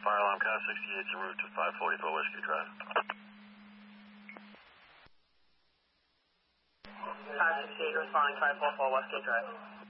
Fire alarm car 68 is en route to 544 Westgate Drive. 568 responding 544 Westgate Drive.